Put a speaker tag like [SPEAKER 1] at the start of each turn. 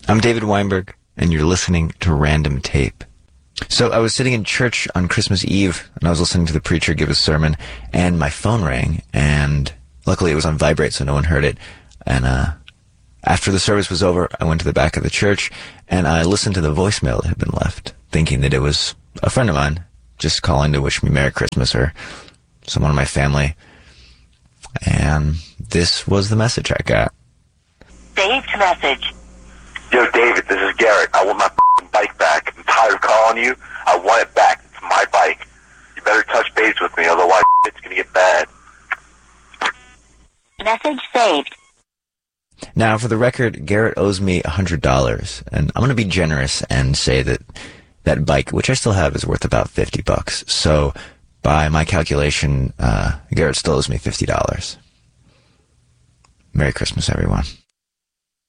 [SPEAKER 1] I'm David Weinberg, and you're listening to Random Tape. So I was sitting in church on Christmas Eve, and I was listening to the preacher give his sermon, and my phone rang, and luckily it was on vibrate, so no one heard it. And after the service was over, I went to the back of the church, and I listened to the voicemail that had been left, thinking that it was a friend of mine just calling to wish me Merry Christmas or someone in my family. And this was the message I got.
[SPEAKER 2] Saved message.
[SPEAKER 3] Yo, David, this is Garrett. I want my bike back. I'm tired of calling you. I want it back. It's my bike. You better touch base with me, otherwise it's going to get bad.
[SPEAKER 2] Message saved.
[SPEAKER 1] Now, for the record, Garrett owes me $100, and I'm going to be generous and say that that bike, which I still have, is worth about $50. So, by my calculation, Garrett still owes me $50. Merry Christmas, everyone.